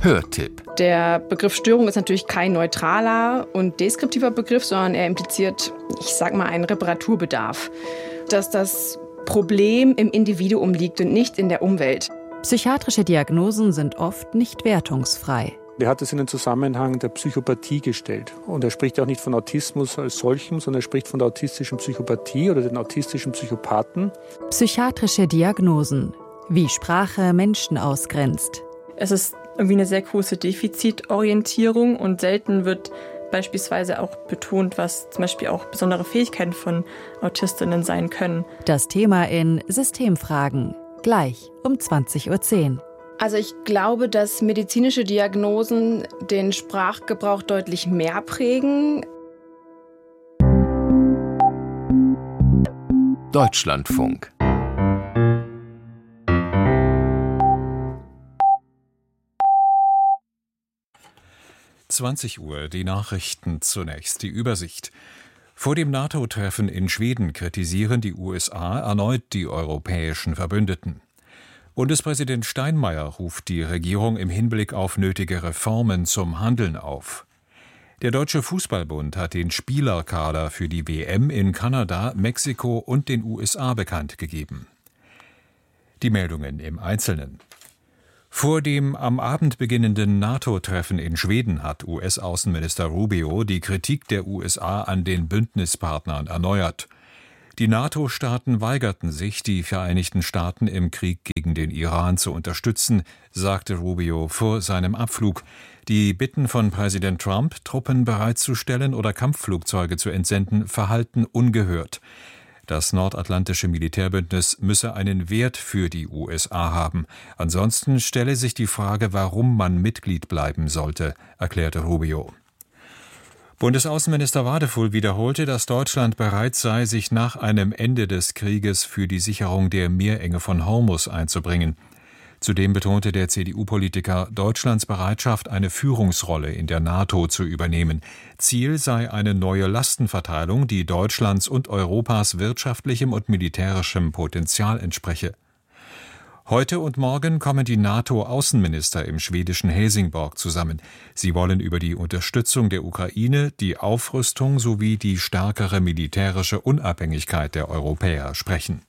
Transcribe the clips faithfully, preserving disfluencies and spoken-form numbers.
Hörtipp. Der Begriff Störung ist natürlich kein neutraler und deskriptiver Begriff, sondern er impliziert, ich sag mal, einen Reparaturbedarf. Dass das Problem im Individuum liegt und nicht in der Umwelt. Psychiatrische Diagnosen sind oft nicht wertungsfrei. Er hat es in den Zusammenhang der Psychopathie gestellt. Und er spricht auch nicht von Autismus als solchem, sondern er spricht von der autistischen Psychopathie oder den autistischen Psychopathen. Psychiatrische Diagnosen. Wie Sprache Menschen ausgrenzt. Es ist irgendwie eine sehr große Defizitorientierung und selten wird beispielsweise auch betont, was zum Beispiel auch besondere Fähigkeiten von Autistinnen sein können. Das Thema in Systemfragen. Gleich um zwanzig Uhr zehn. Also ich glaube, dass medizinische Diagnosen den Sprachgebrauch deutlich mehr prägen. Deutschlandfunk. zwanzig Uhr, die Nachrichten zunächst, die Übersicht. Vor dem NATO-Treffen in Schweden kritisieren die U S A erneut die europäischen Verbündeten. Bundespräsident Steinmeier ruft die Regierung im Hinblick auf nötige Reformen zum Handeln auf. Der Deutsche Fußballbund hat den Spielerkader für die W M in Kanada, Mexiko und den U S A bekannt gegeben. Die Meldungen im Einzelnen. Vor dem am Abend beginnenden NATO-Treffen in Schweden hat U S-Außenminister Rubio die Kritik der U S A an den Bündnispartnern erneuert. Die NATO-Staaten weigerten sich, die Vereinigten Staaten im Krieg gegen den Iran zu unterstützen, sagte Rubio vor seinem Abflug. Die Bitten von Präsident Trump, Truppen bereitzustellen oder Kampfflugzeuge zu entsenden, verhalten ungehört. Das nordatlantische Militärbündnis müsse einen Wert für die U S A haben. Ansonsten stelle sich die Frage, warum man Mitglied bleiben sollte, erklärte Rubio. Bundesaußenminister Wadefuhl wiederholte, dass Deutschland bereit sei, sich nach einem Ende des Krieges für die Sicherung der Meerenge von Hormuz einzubringen. Zudem betonte der C D U-Politiker Deutschlands Bereitschaft, eine Führungsrolle in der NATO zu übernehmen. Ziel sei eine neue Lastenverteilung, die Deutschlands und Europas wirtschaftlichem und militärischem Potenzial entspreche. Heute und morgen kommen die NATO-Außenminister im schwedischen Helsingborg zusammen. Sie wollen über die Unterstützung der Ukraine, die Aufrüstung sowie die stärkere militärische Unabhängigkeit der Europäer sprechen.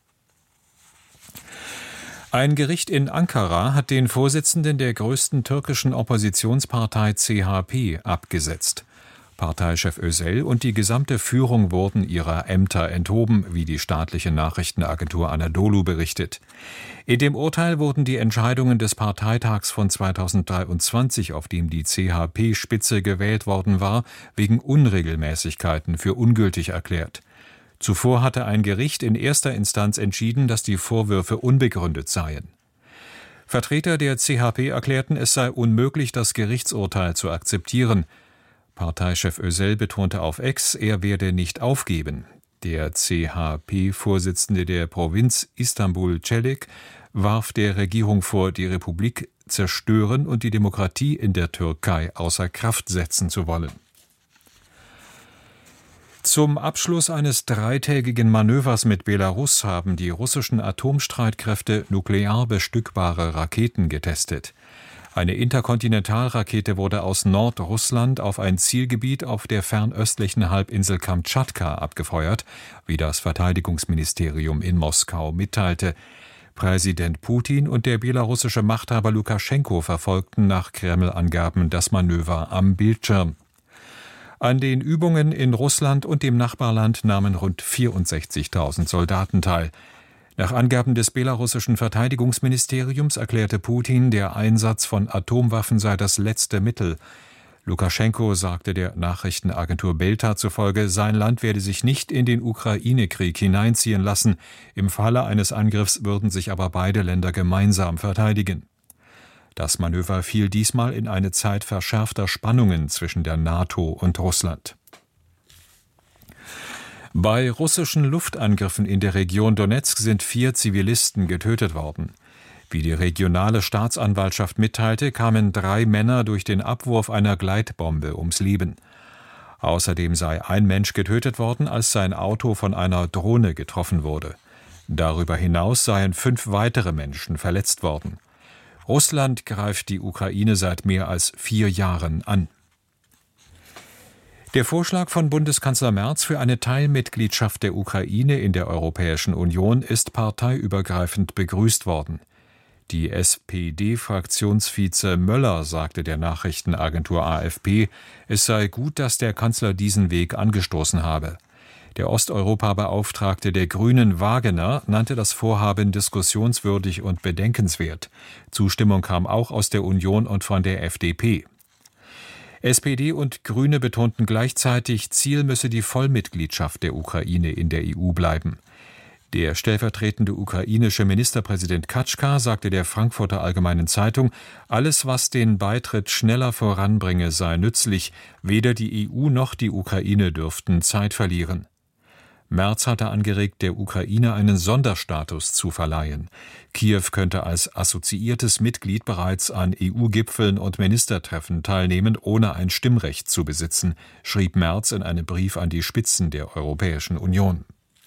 Ein Gericht in Ankara hat den Vorsitzenden der größten türkischen Oppositionspartei C H P abgesetzt. Parteichef Özel und die gesamte Führung wurden ihrer Ämter enthoben, wie die staatliche Nachrichtenagentur Anadolu berichtet. In dem Urteil wurden die Entscheidungen des Parteitags von zweitausenddreiundzwanzig, auf dem die C H P-Spitze gewählt worden war, wegen Unregelmäßigkeiten für ungültig erklärt. Zuvor hatte ein Gericht in erster Instanz entschieden, dass die Vorwürfe unbegründet seien. Vertreter der C H P erklärten, es sei unmöglich, das Gerichtsurteil zu akzeptieren. Parteichef Özel betonte auf X, er werde nicht aufgeben. Der C H P-Vorsitzende der Provinz Istanbul Çelik warf der Regierung vor, die Republik zerstören und die Demokratie in der Türkei außer Kraft setzen zu wollen. Zum Abschluss eines dreitägigen Manövers mit Belarus haben die russischen Atomstreitkräfte nuklear bestückbare Raketen getestet. Eine Interkontinentalrakete wurde aus Nordrussland auf ein Zielgebiet auf der fernöstlichen Halbinsel Kamtschatka abgefeuert, wie das Verteidigungsministerium in Moskau mitteilte. Präsident Putin und der belarussische Machthaber Lukaschenko verfolgten nach Kreml-Angaben das Manöver am Bildschirm. An den Übungen in Russland und dem Nachbarland nahmen rund vierundsechzigtausend Soldaten teil. Nach Angaben des belarussischen Verteidigungsministeriums erklärte Putin, der Einsatz von Atomwaffen sei das letzte Mittel. Lukaschenko sagte der Nachrichtenagentur Belta zufolge, sein Land werde sich nicht in den Ukraine-Krieg hineinziehen lassen. Im Falle eines Angriffs würden sich aber beide Länder gemeinsam verteidigen. Das Manöver fiel diesmal in eine Zeit verschärfter Spannungen zwischen der NATO und Russland. Bei russischen Luftangriffen in der Region Donezk sind vier Zivilisten getötet worden. Wie die regionale Staatsanwaltschaft mitteilte, kamen drei Männer durch den Abwurf einer Gleitbombe ums Leben. Außerdem sei ein Mensch getötet worden, als sein Auto von einer Drohne getroffen wurde. Darüber hinaus seien fünf weitere Menschen verletzt worden. Russland greift die Ukraine seit mehr als vier Jahren an. Der Vorschlag von Bundeskanzler Merz für eine Teilmitgliedschaft der Ukraine in der Europäischen Union ist parteiübergreifend begrüßt worden. Die S P D-Fraktionsvize Möller sagte der Nachrichtenagentur A F P, es sei gut, dass der Kanzler diesen Weg angestoßen habe. Der Osteuropa-Beauftragte der Grünen Wagener nannte das Vorhaben diskussionswürdig und bedenkenswert. Zustimmung kam auch aus der Union und von der F D P. S P D und Grüne betonten gleichzeitig, Ziel müsse die Vollmitgliedschaft der Ukraine in der E U bleiben. Der stellvertretende ukrainische Ministerpräsident Katschka sagte der Frankfurter Allgemeinen Zeitung, alles, was den Beitritt schneller voranbringe, sei nützlich. Weder die E U noch die Ukraine dürften Zeit verlieren. Merz hatte angeregt, der Ukraine einen Sonderstatus zu verleihen. Kiew könnte als assoziiertes Mitglied bereits an E U-Gipfeln und Ministertreffen teilnehmen, ohne ein Stimmrecht zu besitzen, schrieb Merz in einem Brief an die Spitzen der Europäischen Union.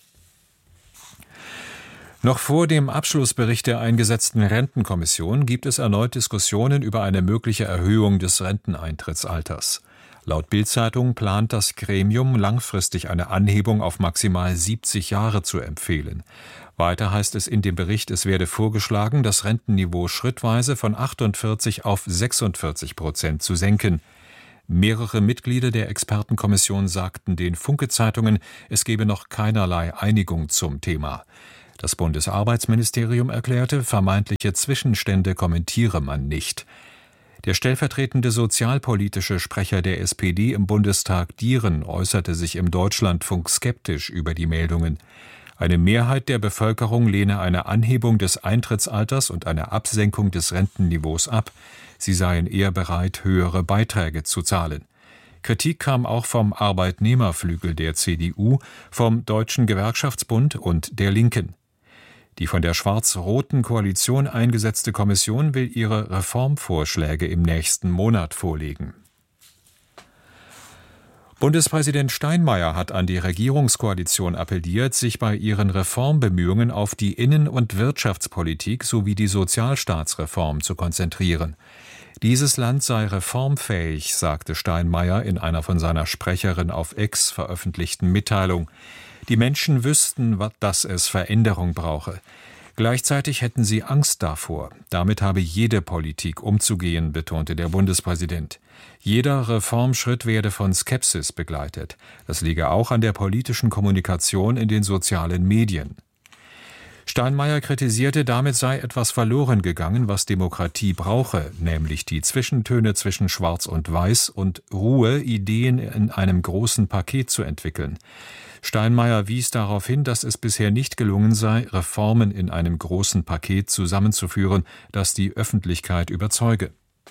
Noch vor dem Abschlussbericht der eingesetzten Rentenkommission gibt es erneut Diskussionen über eine mögliche Erhöhung des Renteneintrittsalters. Laut Bild-Zeitung plant das Gremium langfristig eine Anhebung auf maximal siebzig Jahre zu empfehlen. Weiter heißt es in dem Bericht, es werde vorgeschlagen, das Rentenniveau schrittweise von achtundvierzig auf sechsundvierzig Prozent zu senken. Mehrere Mitglieder der Expertenkommission sagten den Funke-Zeitungen, es gebe noch keinerlei Einigung zum Thema. Das Bundesarbeitsministerium erklärte, vermeintliche Zwischenstände kommentiere man nicht. Der stellvertretende sozialpolitische Sprecher der S P D im Bundestag Dieren äußerte sich im Deutschlandfunk skeptisch über die Meldungen. Eine Mehrheit der Bevölkerung lehne eine Anhebung des Eintrittsalters und eine Absenkung des Rentenniveaus ab. Sie seien eher bereit, höhere Beiträge zu zahlen. Kritik kam auch vom Arbeitnehmerflügel der C D U, vom Deutschen Gewerkschaftsbund und der Linken. Die von der schwarz-roten Koalition eingesetzte Kommission will ihre Reformvorschläge im nächsten Monat vorlegen. Bundespräsident Steinmeier hat an die Regierungskoalition appelliert, sich bei ihren Reformbemühungen auf die Innen- und Wirtschaftspolitik sowie die Sozialstaatsreform zu konzentrieren. Dieses Land sei reformfähig, sagte Steinmeier in einer von seiner Sprecherin auf X veröffentlichten Mitteilung. Die Menschen wüssten, dass es Veränderung brauche. Gleichzeitig hätten sie Angst davor. Damit habe jede Politik umzugehen, betonte der Bundespräsident. Jeder Reformschritt werde von Skepsis begleitet. Das liege auch an der politischen Kommunikation in den sozialen Medien. Steinmeier kritisierte, damit sei etwas verloren gegangen, was Demokratie brauche, nämlich die Zwischentöne zwischen Schwarz und Weiß und Ruhe, Ideen in einem großen Paket zu entwickeln. Steinmeier wies darauf hin, dass es bisher nicht gelungen sei, Reformen in einem großen Paket zusammenzuführen, das die Öffentlichkeit überzeuge.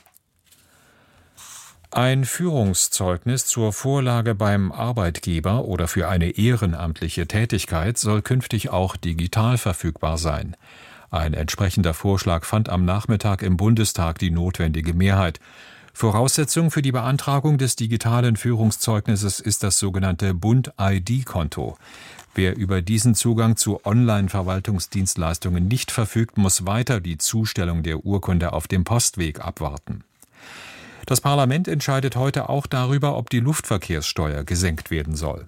Ein Führungszeugnis zur Vorlage beim Arbeitgeber oder für eine ehrenamtliche Tätigkeit soll künftig auch digital verfügbar sein. Ein entsprechender Vorschlag fand am Nachmittag im Bundestag die notwendige Mehrheit. Voraussetzung für die Beantragung des digitalen Führungszeugnisses ist das sogenannte Bund-I D-Konto. Wer über diesen Zugang zu Online-Verwaltungsdienstleistungen nicht verfügt, muss weiter die Zustellung der Urkunde auf dem Postweg abwarten. Das Parlament entscheidet heute auch darüber, ob die Luftverkehrssteuer gesenkt werden soll.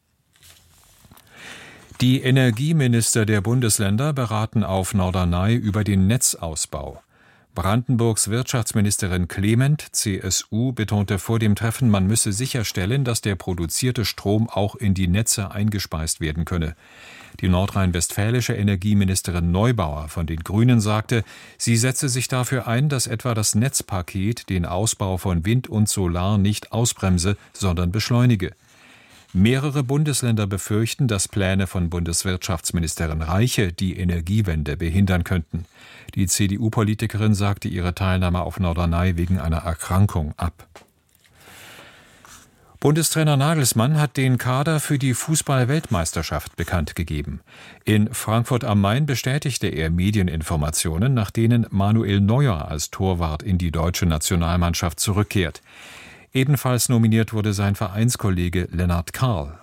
Die Energieminister der Bundesländer beraten auf Norderney über den Netzausbau. Brandenburgs Wirtschaftsministerin Clement, C S U, betonte vor dem Treffen, man müsse sicherstellen, dass der produzierte Strom auch in die Netze eingespeist werden könne. Die nordrhein-westfälische Energieministerin Neubauer von den Grünen sagte, sie setze sich dafür ein, dass etwa das Netzpaket den Ausbau von Wind und Solar nicht ausbremse, sondern beschleunige. Mehrere Bundesländer befürchten, dass Pläne von Bundeswirtschaftsministerin Reiche die Energiewende behindern könnten. Die C D U-Politikerin sagte ihre Teilnahme auf Norderney wegen einer Erkrankung ab. Bundestrainer Nagelsmann hat den Kader für die Fußball-Weltmeisterschaft bekannt gegeben. In Frankfurt am Main bestätigte er Medieninformationen, nach denen Manuel Neuer als Torwart in die deutsche Nationalmannschaft zurückkehrt. Ebenfalls nominiert wurde sein Vereinskollege Lennart Karl.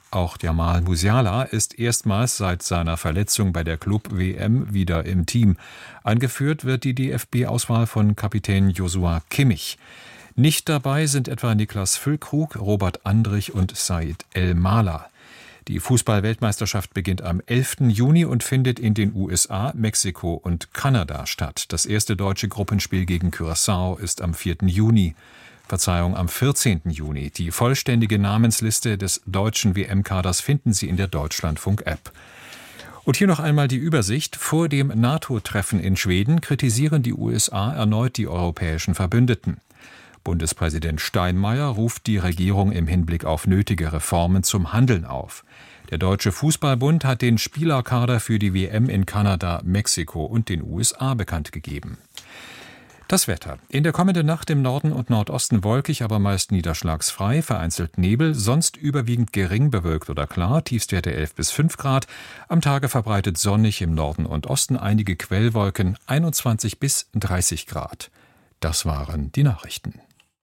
Auch Jamal Musiala ist erstmals seit seiner Verletzung bei der Club-W M wieder im Team. Angeführt wird die D F B-Auswahl von Kapitän Joshua Kimmich. Nicht dabei sind etwa Niklas Füllkrug, Robert Andrich und Said El-Mala. Die Fußball-Weltmeisterschaft beginnt am elften Juni und findet in den U S A, Mexiko und Kanada statt. Das erste deutsche Gruppenspiel gegen Curaçao ist am vierten Juni. Verzeihung, am vierzehnten Juni. Die vollständige Namensliste des deutschen W M-Kaders finden Sie in der Deutschlandfunk-App. Und hier noch einmal die Übersicht. Vor dem NATO-Treffen in Schweden kritisieren die U S A erneut die europäischen Verbündeten. Bundespräsident Steinmeier ruft die Regierung im Hinblick auf nötige Reformen zum Handeln auf. Der Deutsche Fußballbund hat den Spielerkader für die W M in Kanada, Mexiko und den U S A bekannt gegeben. Das Wetter. In der kommenden Nacht im Norden und Nordosten wolkig, aber meist niederschlagsfrei, vereinzelt Nebel, sonst überwiegend gering bewölkt oder klar, Tiefstwerte elf bis fünf Grad. Am Tage verbreitet sonnig im Norden und Osten, einige Quellwolken, einundzwanzig bis dreißig Grad. Das waren die Nachrichten.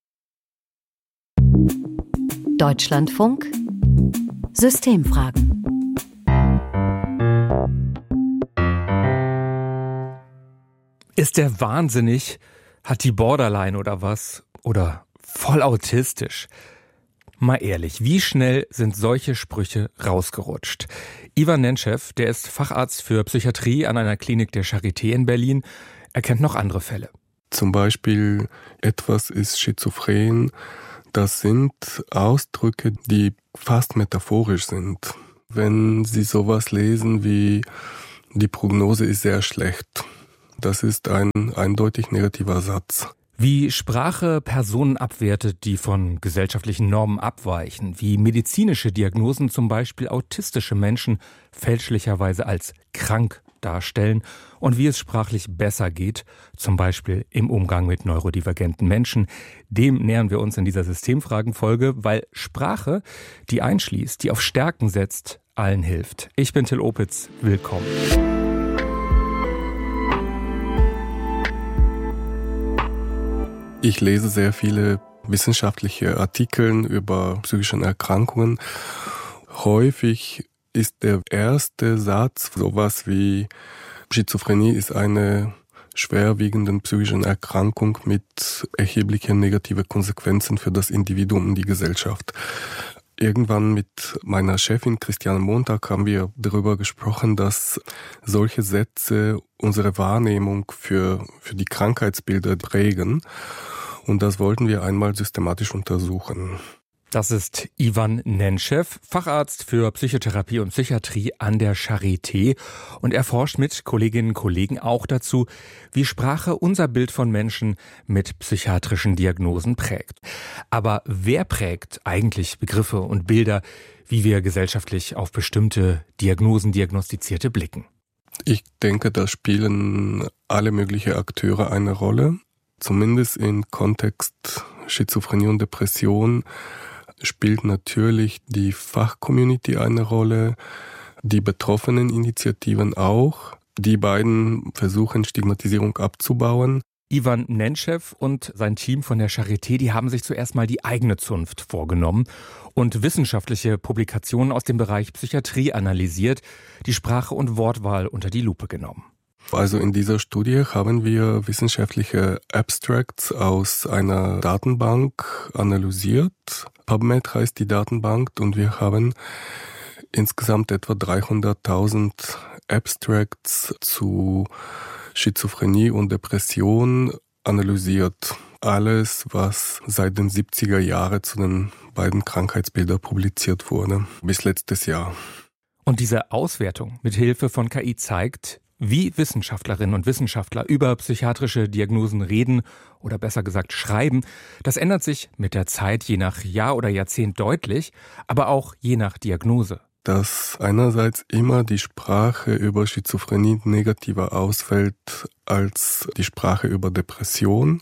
Deutschlandfunk Systemfragen. Ist der wahnsinnig? Hat die Borderline oder was? Oder voll autistisch? Mal ehrlich, wie schnell sind solche Sprüche rausgerutscht? Ivan Nenschew, der ist Facharzt für Psychiatrie an einer Klinik der Charité in Berlin, er kennt noch andere Fälle. Zum Beispiel, etwas ist schizophren. Das sind Ausdrücke, die fast metaphorisch sind. Wenn Sie sowas lesen wie die Prognose ist sehr schlecht, das ist ein eindeutig negativer Satz. Wie Sprache Personen abwertet, die von gesellschaftlichen Normen abweichen, wie medizinische Diagnosen zum Beispiel autistische Menschen fälschlicherweise als krank darstellen und wie es sprachlich besser geht, zum Beispiel im Umgang mit neurodivergenten Menschen. Dem nähern wir uns in dieser Systemfragenfolge, weil Sprache, die einschließt, die auf Stärken setzt, allen hilft. Ich bin Till Opitz, willkommen. Ich lese sehr viele wissenschaftliche Artikel über psychische Erkrankungen. Häufig ist der erste Satz sowas wie Schizophrenie ist eine schwerwiegende psychische Erkrankung mit erheblichen negativen Konsequenzen für das Individuum und die Gesellschaft. Irgendwann mit meiner Chefin Christiane Montag haben wir darüber gesprochen, dass solche Sätze unsere Wahrnehmung für, für die Krankheitsbilder prägen. Und das wollten wir einmal systematisch untersuchen. Das ist Ivan Nenschew, Facharzt für Psychotherapie und Psychiatrie an der Charité. Und er forscht mit Kolleginnen und Kollegen auch dazu, wie Sprache unser Bild von Menschen mit psychiatrischen Diagnosen prägt. Aber wer prägt eigentlich Begriffe und Bilder, wie wir gesellschaftlich auf bestimmte Diagnosen, Diagnostizierte blicken? Ich denke, da spielen alle möglichen Akteure eine Rolle. Zumindest im Kontext Schizophrenie und Depression spielt natürlich die Fachcommunity eine Rolle, die betroffenen Initiativen auch. Die beiden versuchen, Stigmatisierung abzubauen. Ivan Nenschew und sein Team von der Charité, die haben sich zuerst mal die eigene Zunft vorgenommen und wissenschaftliche Publikationen aus dem Bereich Psychiatrie analysiert, die Sprache und Wortwahl unter die Lupe genommen. Also in dieser Studie haben wir wissenschaftliche Abstracts aus einer Datenbank analysiert. PubMed heißt die Datenbank und wir haben insgesamt etwa dreihunderttausend Abstracts zu Schizophrenie und Depression analysiert. Alles, was seit den siebziger Jahren zu den beiden Krankheitsbildern publiziert wurde, bis letztes Jahr. Und diese Auswertung mit Hilfe von K I zeigt, wie Wissenschaftlerinnen und Wissenschaftler über psychiatrische Diagnosen reden oder besser gesagt schreiben, das ändert sich mit der Zeit je nach Jahr oder Jahrzehnt deutlich, aber auch je nach Diagnose. Dass einerseits immer die Sprache über Schizophrenie negativer ausfällt als die Sprache über Depression.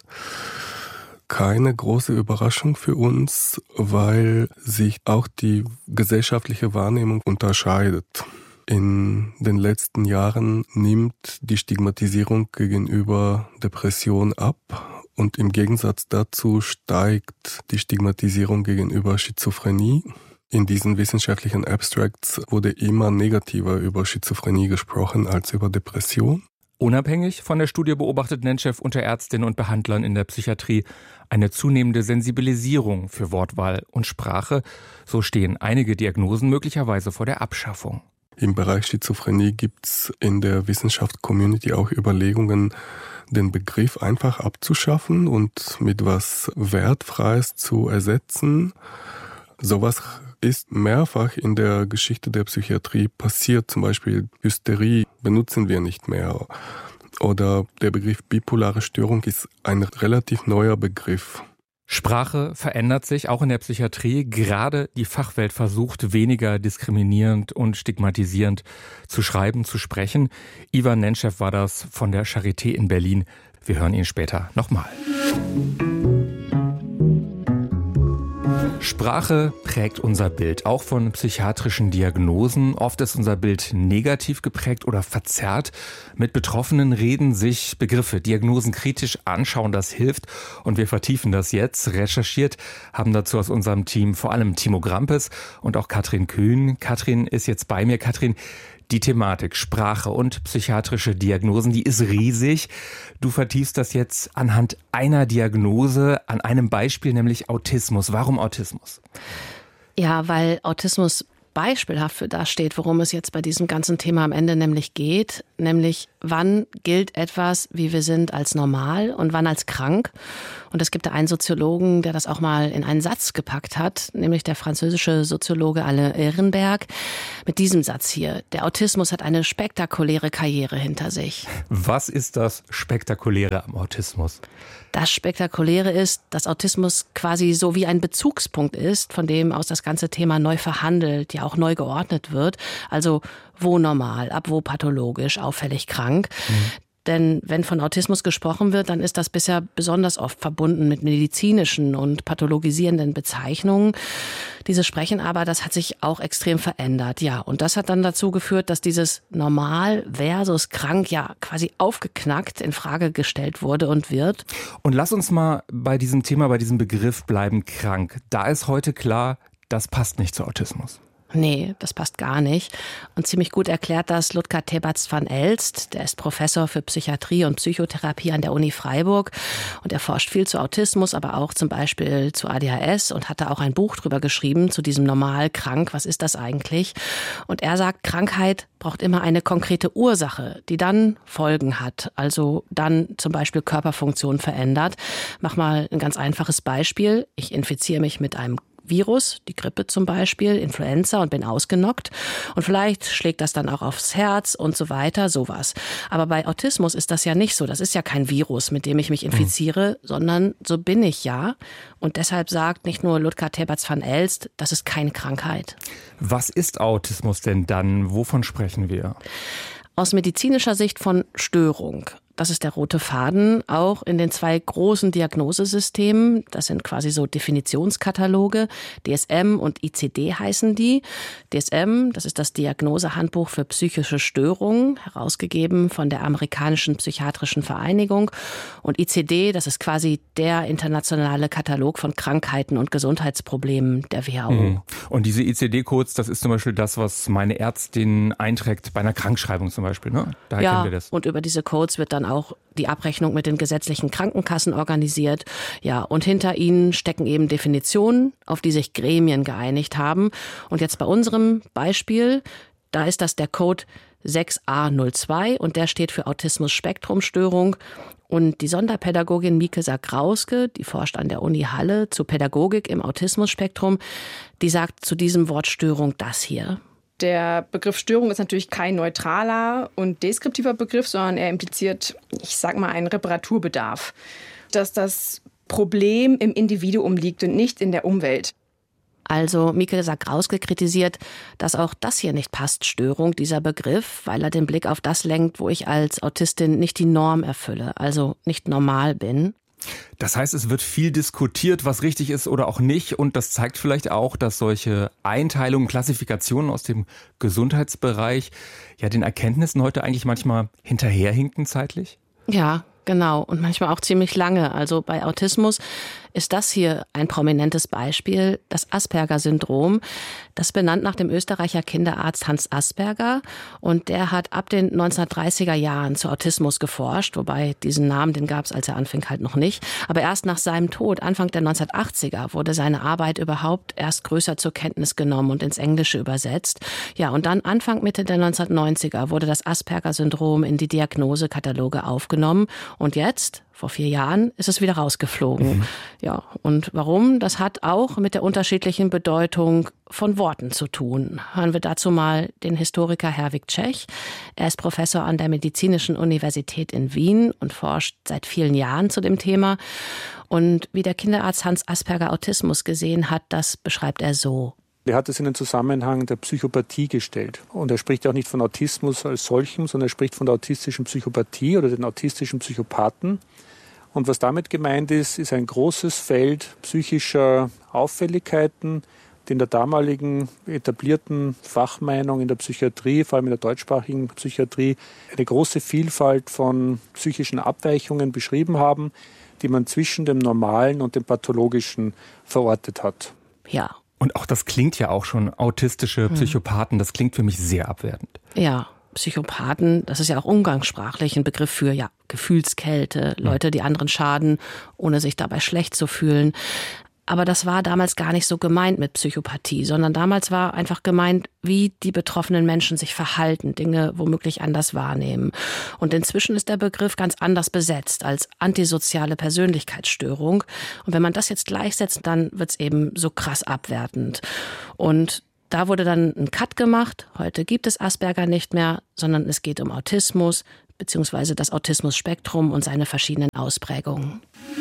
Keine große Überraschung für uns, weil sich auch die gesellschaftliche Wahrnehmung unterscheidet. In den letzten Jahren nimmt die Stigmatisierung gegenüber Depression ab und im Gegensatz dazu steigt die Stigmatisierung gegenüber Schizophrenie. In diesen wissenschaftlichen Abstracts wurde immer negativer über Schizophrenie gesprochen als über Depression. Unabhängig von der Studie beobachtet Nentchev unter Ärztinnen und Behandlern in der Psychiatrie eine zunehmende Sensibilisierung für Wortwahl und Sprache. So stehen einige Diagnosen möglicherweise vor der Abschaffung. Im Bereich Schizophrenie gibt es in der Wissenschaftscommunity auch Überlegungen, den Begriff einfach abzuschaffen und mit was Wertfreies zu ersetzen. Sowas ist mehrfach in der Geschichte der Psychiatrie passiert. Zum Beispiel Hysterie benutzen wir nicht mehr. Oder der Begriff bipolare Störung ist ein relativ neuer Begriff. Sprache verändert sich auch in der Psychiatrie. Gerade die Fachwelt versucht, weniger diskriminierend und stigmatisierend zu schreiben, zu sprechen. Ivan Nentchev war das von der Charité in Berlin. Wir hören ihn später nochmal. Sprache prägt unser Bild, auch von psychiatrischen Diagnosen. Oft ist unser Bild negativ geprägt oder verzerrt. Mit Betroffenen reden, sich Begriffe, Diagnosen kritisch anschauen, das hilft. Und wir vertiefen das jetzt. Recherchiert haben dazu aus unserem Team vor allem Timo Grampes und auch Katrin Kühn. Katrin ist jetzt bei mir. Katrin, die Thematik Sprache und psychiatrische Diagnosen, die ist riesig. Du vertiefst das jetzt anhand einer Diagnose, an einem Beispiel, nämlich Autismus. Warum Autismus? Ja, weil Autismus beispielhaft für das steht, worum es jetzt bei diesem ganzen Thema am Ende nämlich geht. Nämlich, wann gilt etwas, wie wir sind, als normal und wann als krank? Und es gibt da einen Soziologen, der das auch mal in einen Satz gepackt hat, nämlich der französische Soziologe Alain Ehrenberg, mit diesem Satz hier: Der Autismus hat eine spektakuläre Karriere hinter sich. Was ist das Spektakuläre am Autismus? Das Spektakuläre ist, dass Autismus quasi so wie ein Bezugspunkt ist, von dem aus das ganze Thema neu verhandelt, ja auch neu geordnet wird. Also wo normal, ab wo pathologisch, auffällig krank. Mhm. Denn wenn von Autismus gesprochen wird, dann ist das bisher besonders oft verbunden mit medizinischen und pathologisierenden Bezeichnungen. Dieses Sprechen aber, das hat sich auch extrem verändert. Ja, und das hat dann dazu geführt, dass dieses normal versus krank ja quasi aufgeknackt in Frage gestellt wurde und wird. Und lass uns mal bei diesem Thema, bei diesem Begriff bleiben, krank. Da ist heute klar, das passt nicht zu Autismus. Nee, das passt gar nicht. Und ziemlich gut erklärt das Ludger Tebatz van Elst. Der ist Professor für Psychiatrie und Psychotherapie an der Uni Freiburg. Und er forscht viel zu Autismus, aber auch zum Beispiel zu A D H S und hat da auch ein Buch drüber geschrieben, zu diesem normal krank. Was ist das eigentlich? Und er sagt, Krankheit braucht immer eine konkrete Ursache, die dann Folgen hat. Also dann zum Beispiel Körperfunktion verändert. Mach mal ein ganz einfaches Beispiel. Ich infiziere mich mit einem Virus, die Grippe zum Beispiel, Influenza, und bin ausgenockt. Und vielleicht schlägt das dann auch aufs Herz und so weiter, sowas. Aber bei Autismus ist das ja nicht so. Das ist ja kein Virus, mit dem ich mich infiziere, mhm. sondern so bin ich ja. Und deshalb sagt nicht nur Ludger Tebatz van Elst, das ist keine Krankheit. Was ist Autismus denn dann? Wovon sprechen wir? Aus medizinischer Sicht von Störung. Das ist der rote Faden, auch in den zwei großen Diagnosesystemen. Das sind quasi so Definitionskataloge. D S M und I C D heißen die. D S M, das ist das Diagnosehandbuch für psychische Störungen, herausgegeben von der amerikanischen psychiatrischen Vereinigung. Und I C D, das ist quasi der internationale Katalog von Krankheiten und Gesundheitsproblemen der W H O. Mhm. Und diese I C D-Codes, das ist zum Beispiel das, was meine Ärztin einträgt bei einer Krankschreibung zum Beispiel, ne? Daher ja, kennen wir das. Und über diese Codes wird dann auch die Abrechnung mit den gesetzlichen Krankenkassen organisiert. Ja, und hinter ihnen stecken eben Definitionen, auf die sich Gremien geeinigt haben. Und jetzt bei unserem Beispiel, da ist das der Code sechs A null zwei und der steht für Autismus-Spektrum-Störung. Und die Sonderpädagogin Mieke Sagrauske, die forscht an der Uni Halle zu Pädagogik im Autismus-Spektrum, die sagt zu diesem Wort Störung das hier. Der Begriff Störung ist natürlich kein neutraler und deskriptiver Begriff, sondern er impliziert, ich sag mal, einen Reparaturbedarf. Dass das Problem im Individuum liegt und nicht in der Umwelt. Also Mieke Sagrauske kritisiert, dass auch das hier nicht passt, Störung, dieser Begriff, weil er den Blick auf das lenkt, wo ich als Autistin nicht die Norm erfülle, also nicht normal bin. Das heißt, es wird viel diskutiert, was richtig ist oder auch nicht. Und das zeigt vielleicht auch, dass solche Einteilungen, Klassifikationen aus dem Gesundheitsbereich ja den Erkenntnissen heute eigentlich manchmal hinterherhinken zeitlich. Ja, genau. Und manchmal auch ziemlich lange. Also bei Autismus ist das hier ein prominentes Beispiel, das Asperger-Syndrom. Das ist benannt nach dem Österreicher Kinderarzt Hans Asperger. Und der hat ab den neunzehnhundertdreißiger Jahren zu Autismus geforscht, wobei diesen Namen, den gab es, als er anfing, halt noch nicht. Aber erst nach seinem Tod, Anfang der neunzehnhundertachtziger, wurde seine Arbeit überhaupt erst größer zur Kenntnis genommen und ins Englische übersetzt. Ja, und dann Anfang, Mitte der neunzehnhundertneunziger wurde das Asperger-Syndrom in die Diagnosekataloge aufgenommen. Und jetzt, vor vier Jahren, ist es wieder rausgeflogen. Mhm. Ja, und warum? Das hat auch mit der unterschiedlichen Bedeutung von Worten zu tun. Hören wir dazu mal den Historiker Herwig Czech. Er ist Professor an der Medizinischen Universität in Wien und forscht seit vielen Jahren zu dem Thema. Und wie der Kinderarzt Hans Asperger Autismus gesehen hat, das beschreibt er so. Er hat es in den Zusammenhang der Psychopathie gestellt. Und er spricht auch nicht von Autismus als solchem, sondern er spricht von der autistischen Psychopathie oder den autistischen Psychopathen. Und was damit gemeint ist, ist ein großes Feld psychischer Auffälligkeiten, die in der damaligen etablierten Fachmeinung in der Psychiatrie, vor allem in der deutschsprachigen Psychiatrie, eine große Vielfalt von psychischen Abweichungen beschrieben haben, die man zwischen dem Normalen und dem Pathologischen verortet hat. Ja. Und auch das klingt ja auch schon, autistische Psychopathen, das klingt für mich sehr abwertend. Ja. Psychopathen, das ist ja auch umgangssprachlich ein Begriff für ja Gefühlskälte, Leute, die anderen schaden, ohne sich dabei schlecht zu fühlen. Aber das war damals gar nicht so gemeint mit Psychopathie, sondern damals war einfach gemeint, wie die betroffenen Menschen sich verhalten, Dinge womöglich anders wahrnehmen. Und inzwischen ist der Begriff ganz anders besetzt als antisoziale Persönlichkeitsstörung. Und wenn man das jetzt gleichsetzt, dann wird's eben so krass abwertend. Und da wurde dann ein Cut gemacht. Heute gibt es Asperger nicht mehr, sondern es geht um Autismus bzw. das Autismus-Spektrum und seine verschiedenen Ausprägungen.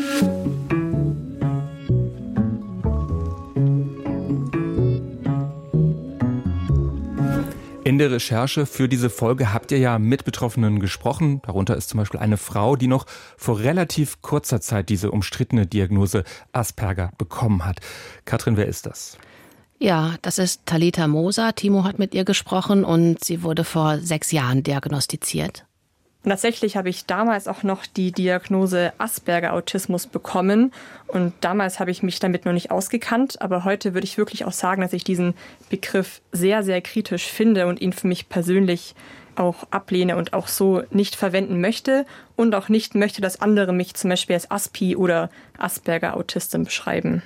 In der Recherche für diese Folge habt ihr ja mit Betroffenen gesprochen. Darunter ist zum Beispiel eine Frau, die noch vor relativ kurzer Zeit diese umstrittene Diagnose Asperger bekommen hat. Katrin, wer ist das? Ja, das ist Talita Moser. Timo hat mit ihr gesprochen und sie wurde vor sechs Jahren diagnostiziert. Und tatsächlich habe ich damals auch noch die Diagnose Asperger-Autismus bekommen. Und damals habe ich mich damit noch nicht ausgekannt. Aber heute würde ich wirklich auch sagen, dass ich diesen Begriff sehr, sehr kritisch finde und ihn für mich persönlich auch ablehne und auch so nicht verwenden möchte. Und auch nicht möchte, dass andere mich zum Beispiel als Aspi oder Asperger-Autistin beschreiben.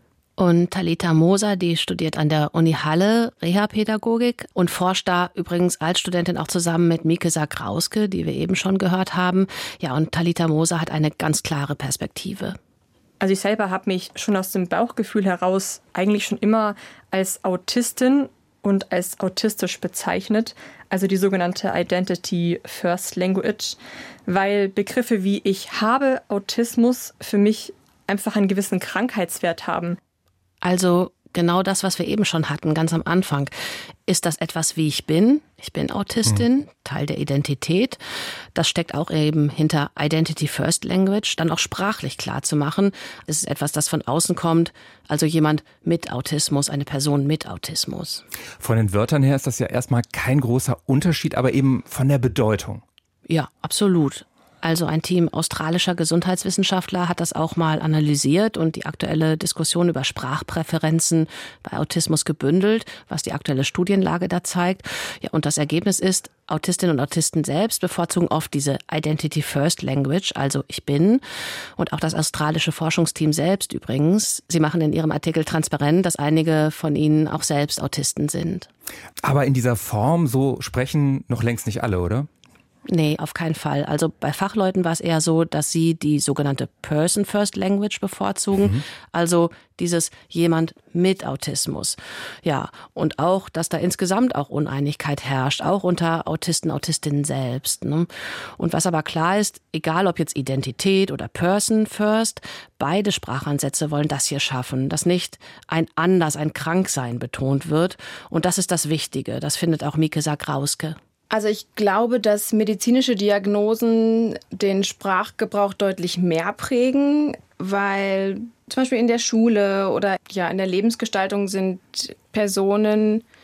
Und Talita Moser, die studiert an der Uni Halle Reha-Pädagogik und forscht da übrigens als Studentin auch zusammen mit Mieke Sagrauske, die wir eben schon gehört haben. Ja, und Talita Moser hat eine ganz klare Perspektive. Also ich selber habe mich schon aus dem Bauchgefühl heraus eigentlich schon immer als Autistin und als autistisch bezeichnet, also die sogenannte Identity First Language, weil Begriffe wie ich habe Autismus für mich einfach einen gewissen Krankheitswert haben. Also genau das, was wir eben schon hatten, ganz am Anfang. Ist das etwas, wie ich bin? Ich bin Autistin, mhm. Teil der Identität. Das steckt auch eben hinter Identity First Language, dann auch sprachlich klar zu machen. Es ist etwas, das von außen kommt, also jemand mit Autismus, eine Person mit Autismus. Von den Wörtern her ist das ja erstmal kein großer Unterschied, aber eben von der Bedeutung. Ja, absolut. Also ein Team australischer Gesundheitswissenschaftler hat das auch mal analysiert und die aktuelle Diskussion über Sprachpräferenzen bei Autismus gebündelt, was die aktuelle Studienlage da zeigt. Ja, und das Ergebnis ist, Autistinnen und Autisten selbst bevorzugen oft diese Identity First Language, also ich bin. Und auch das australische Forschungsteam selbst übrigens. Sie machen in ihrem Artikel transparent, dass einige von ihnen auch selbst Autisten sind. Aber in dieser Form, so sprechen noch längst nicht alle, oder? Nee, auf keinen Fall. Also bei Fachleuten war es eher so, dass sie die sogenannte Person First Language bevorzugen. Mhm. Also dieses jemand mit Autismus. Ja, und auch, dass da insgesamt auch Uneinigkeit herrscht, auch unter Autisten, Autistinnen selbst. Ne? Und was aber klar ist, egal ob jetzt Identität oder Person First, beide Sprachansätze wollen das hier schaffen, dass nicht ein Anders, ein Kranksein betont wird. Und das ist das Wichtige. Das findet auch Mieke Sagrauske. Also ich glaube, dass medizinische Diagnosen den Sprachgebrauch deutlich mehr prägen, weil zum Beispiel in der Schule oder ja in der Lebensgestaltung sind Personen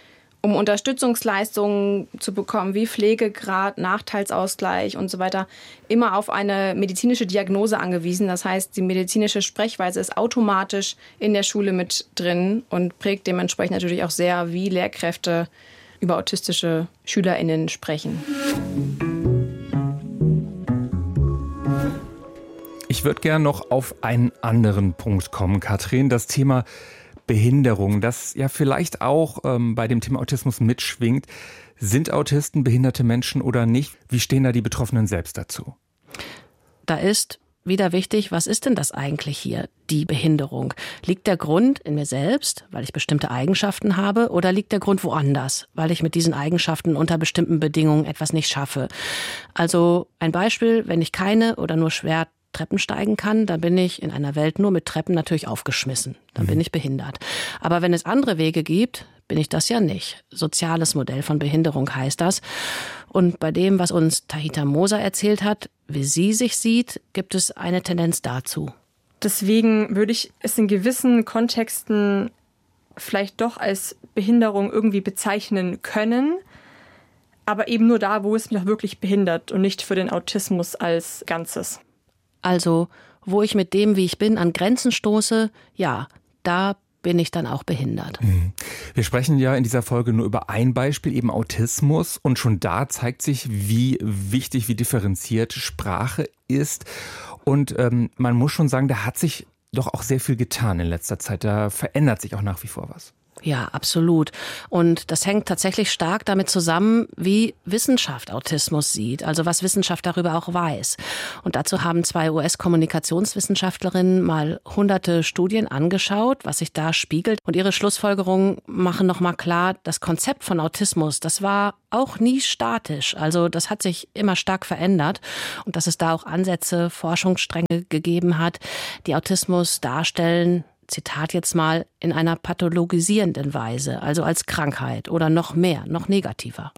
um Unterstützungsleistungen zu bekommen, wie Pflegegrad, Nachteilsausgleich und so weiter, immer auf eine medizinische Diagnose angewiesen. Das heißt, die medizinische Sprechweise ist automatisch in der Schule mit drin und prägt dementsprechend natürlich auch sehr, wie Lehrkräfte über autistische SchülerInnen sprechen. Ich würde gerne noch auf einen anderen Punkt kommen, Katrin. Das Thema Behinderung, das ja vielleicht auch ähm, bei dem Thema Autismus mitschwingt. Sind Autisten behinderte Menschen oder nicht? Wie stehen da die Betroffenen selbst dazu? Da ist wieder wichtig, was ist denn das eigentlich hier, die Behinderung? Liegt der Grund in mir selbst, weil ich bestimmte Eigenschaften habe, oder liegt der Grund woanders, weil ich mit diesen Eigenschaften unter bestimmten Bedingungen etwas nicht schaffe? Also ein Beispiel, wenn ich keine oder nur schwer Treppen steigen kann, dann bin ich in einer Welt nur mit Treppen natürlich aufgeschmissen. Dann bin ich behindert. Aber wenn es andere Wege gibt, bin ich das ja nicht. Soziales Modell von Behinderung heißt das. Und bei dem, was uns Tahita Moser erzählt hat, wie sie sich sieht, gibt es eine Tendenz dazu. Deswegen würde ich es in gewissen Kontexten vielleicht doch als Behinderung irgendwie bezeichnen können, aber eben nur da, wo es mich auch wirklich behindert und nicht für den Autismus als Ganzes. Also, wo ich mit dem, wie ich bin, an Grenzen stoße, ja, da bin ich dann auch behindert. Wir sprechen ja in dieser Folge nur über ein Beispiel, eben Autismus. Und schon da zeigt sich, wie wichtig, wie differenziert Sprache ist. Und ähm, man muss schon sagen, da hat sich doch auch sehr viel getan in letzter Zeit. Da verändert sich auch nach wie vor was. Ja, absolut. Und das hängt tatsächlich stark damit zusammen, wie Wissenschaft Autismus sieht, also was Wissenschaft darüber auch weiß. Und dazu haben zwei U S-Kommunikationswissenschaftlerinnen mal hunderte Studien angeschaut, was sich da spiegelt. Und ihre Schlussfolgerungen machen nochmal klar, das Konzept von Autismus, das war auch nie statisch. Also das hat sich immer stark verändert. Und dass es da auch Ansätze, Forschungsstränge gegeben hat, die Autismus darstellen, Zitat jetzt mal, in einer pathologisierenden Weise, also als Krankheit oder noch mehr, noch negativer.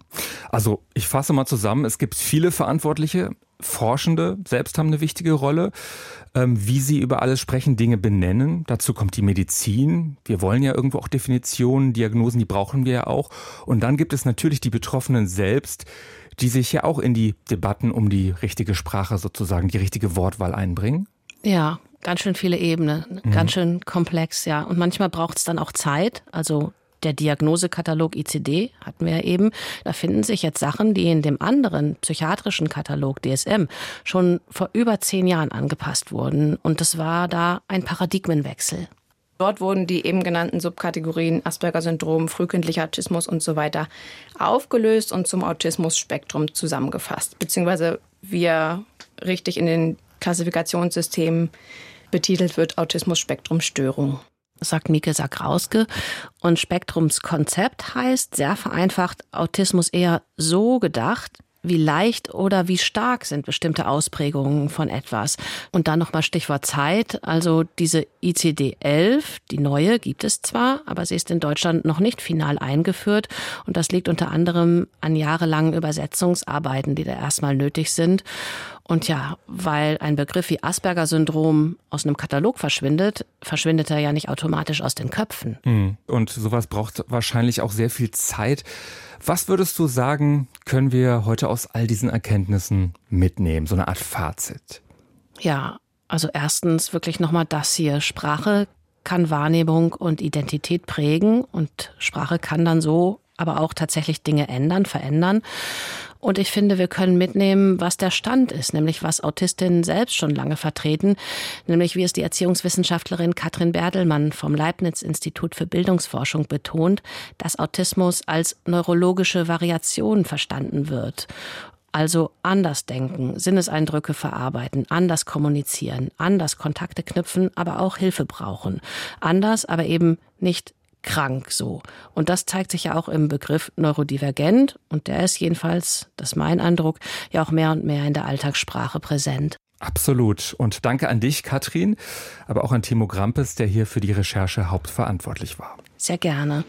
Also ich fasse mal zusammen, es gibt viele Verantwortliche, Forschende selbst haben eine wichtige Rolle, ähm, wie sie über alles sprechen, Dinge benennen. Dazu kommt die Medizin. Wir wollen ja irgendwo auch Definitionen, Diagnosen, die brauchen wir ja auch. Und dann gibt es natürlich die Betroffenen selbst, die sich ja auch in die Debatten um die richtige Sprache sozusagen, die richtige Wortwahl einbringen. Ja, ganz schön viele Ebenen, mhm. ganz schön komplex, ja. Und manchmal braucht es dann auch Zeit. Also der Diagnosekatalog I C D hatten wir ja eben. Da finden sich jetzt Sachen, die in dem anderen psychiatrischen Katalog D S M schon vor über zehn Jahren angepasst wurden. Und das war da ein Paradigmenwechsel. Dort wurden die eben genannten Subkategorien Asperger-Syndrom, frühkindlicher Autismus und so weiter aufgelöst und zum Autismus-Spektrum zusammengefasst. Beziehungsweise wie er richtig in den Klassifikationssystemen betitelt wird, Autismus-Spektrum-Störung. Sagt Mieke Sakrauske. Und Spektrumskonzept heißt, sehr vereinfacht, Autismus eher so gedacht, wie leicht oder wie stark sind bestimmte Ausprägungen von etwas. Und dann nochmal Stichwort Zeit. Also diese I C D elf, die neue, gibt es zwar, aber sie ist in Deutschland noch nicht final eingeführt. Und das liegt unter anderem an jahrelangen Übersetzungsarbeiten, die da erstmal nötig sind. Und ja, weil ein Begriff wie Asperger-Syndrom aus einem Katalog verschwindet, verschwindet er ja nicht automatisch aus den Köpfen. Und sowas braucht wahrscheinlich auch sehr viel Zeit. Was würdest du sagen, können wir heute aus all diesen Erkenntnissen mitnehmen? So eine Art Fazit. Ja, also erstens wirklich nochmal das hier. Sprache kann Wahrnehmung und Identität prägen und Sprache kann dann so aber auch tatsächlich Dinge ändern, verändern. Und ich finde, wir können mitnehmen, was der Stand ist, nämlich was Autistinnen selbst schon lange vertreten, nämlich wie es die Erziehungswissenschaftlerin Katrin Berdelmann vom Leibniz-Institut für Bildungsforschung betont, dass Autismus als neurologische Variation verstanden wird. Also anders denken, Sinneseindrücke verarbeiten, anders kommunizieren, anders Kontakte knüpfen, aber auch Hilfe brauchen. Anders, aber eben nicht krank so. Und das zeigt sich ja auch im Begriff neurodivergent. Und der ist jedenfalls, das ist mein Eindruck, ja auch mehr und mehr in der Alltagssprache präsent. Absolut. Und danke an dich, Katrin, aber auch an Timo Grampes, der hier für die Recherche hauptverantwortlich war. Sehr gerne.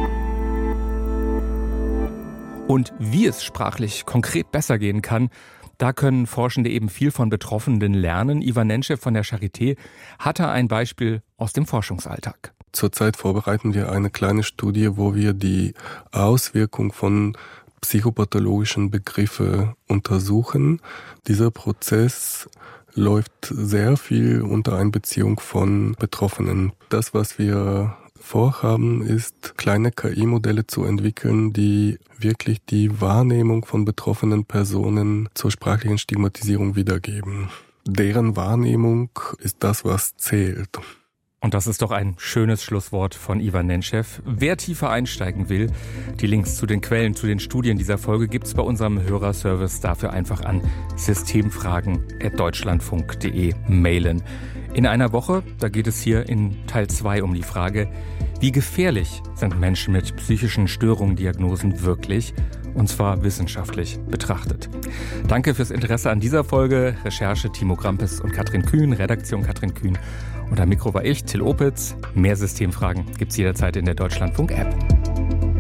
Und wie es sprachlich konkret besser gehen kann, Da können Forschende eben viel von Betroffenen lernen. Ivan Nenschew von der Charité hatte ein Beispiel aus dem Forschungsalltag. Zurzeit vorbereiten wir eine kleine Studie, wo wir die Auswirkung von psychopathologischen Begriffen untersuchen. Dieser Prozess läuft sehr viel unter Einbeziehung von Betroffenen. Das, was wir vorhaben, ist, kleine K I-Modelle zu entwickeln, die wirklich die Wahrnehmung von betroffenen Personen zur sprachlichen Stigmatisierung wiedergeben. Deren Wahrnehmung ist das, was zählt. Und das ist doch ein schönes Schlusswort von Ivan Nenschew. Wer tiefer einsteigen will, die Links zu den Quellen, zu den Studien dieser Folge gibt's bei unserem Hörerservice. Dafür einfach an systemfragen at deutschlandfunk punkt de mailen. In einer Woche, da geht es hier in Teil zwei um die Frage, wie gefährlich sind Menschen mit psychischen Störungen, Diagnosen wirklich? Und zwar wissenschaftlich betrachtet. Danke fürs Interesse an dieser Folge. Recherche Timo Grampes und Katrin Kühn, Redaktion Katrin Kühn. Und am Mikro war ich, Till Opitz. Mehr Systemfragen gibt's jederzeit in der Deutschlandfunk-App.